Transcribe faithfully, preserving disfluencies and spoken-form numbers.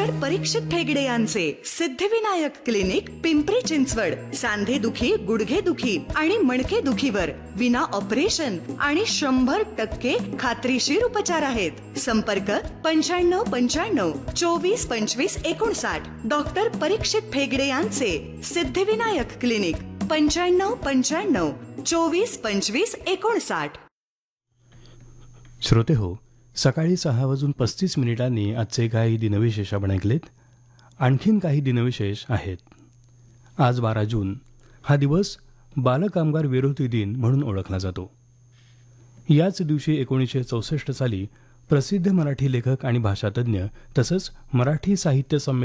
Doctor परीक्षित ठेगडे यांचे Siddhivinayak clinic Pimpri Chinchwad. सांधे दुखी, गुडघे दुखी आणि मणके दुखीवर विना ऑपरेशन आणि शंभर टक्के खात्रीशीर उपचार आहेत. संपर्क पंच्याण्णव पंच्याण्णव चोवीस पंचवीस एकोणसाठ. डॉक्टर परीक्षित ठेगडे यांचे सिद्धिविनायक क्लिनिक पंच्याण्णव पंच्याण्णव चोवीस पंचवीस एकोणसाठ. श्रोते हो, सकाळी सहा वाजून पस्तीस मिनिटांनी आजचे काही दिनविशेष आपण ऐकलेत. आणखीन काही दिनविशेष आहेत. आज बारा जून हा दिवस बालकामगार विरोधी दिन म्हणून ओळखला जातो. याच दिवशी एकोणीसशे चौसष्ट साली प्रसिद्ध मराठी लेखक आणि भाषातज्ञ तसंच मराठी साहित्य संमेलन